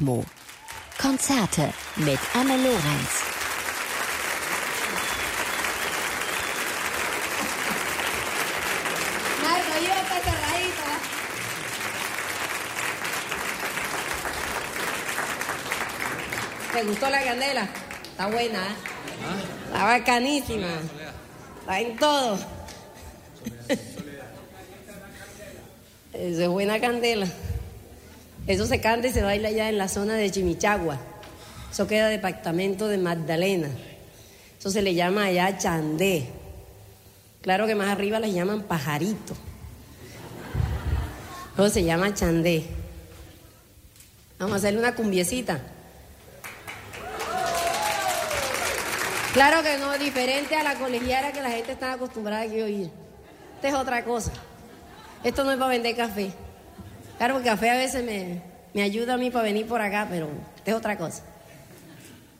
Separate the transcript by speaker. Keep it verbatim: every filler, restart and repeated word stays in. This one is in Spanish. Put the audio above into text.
Speaker 1: Kosmo. Konzerte mit Anne Lorenz.
Speaker 2: ¿Te gustó la candela? Está buena, ¿eh? Está bacanísima. Está en todo. Eso es buena candela. Eso se canta y se baila allá en la zona de Chimichagua. Eso queda departamento de Magdalena. Eso se le llama allá chandé. Claro que más arriba les llaman pajarito. Eso se llama chandé. Vamos a hacerle una cumbiecita. Claro que no, diferente a la colegiala que la gente está acostumbrada aquí a oír. Esta es otra cosa. Esto no es para vender café. Claro, el café a veces me, me ayuda a mí para venir por acá, pero esta es otra cosa.